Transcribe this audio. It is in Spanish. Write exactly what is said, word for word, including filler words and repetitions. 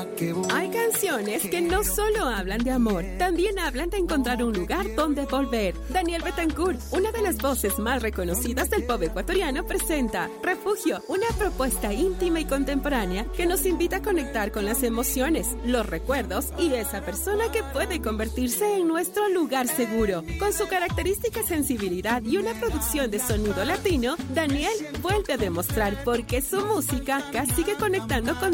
Hay canciones que no solo hablan de amor, también hablan de encontrar un lugar donde volver. Daniel Betancourt, una de las voces más reconocidas del pop ecuatoriano, presenta Refugio, una propuesta íntima y contemporánea que nos invita a conectar con las emociones, los recuerdos y esa persona que puede convertirse en nuestro lugar seguro. Con su característica sensibilidad y una producción de sonido latino, Daniel vuelve a demostrar por qué su música sigue conectando con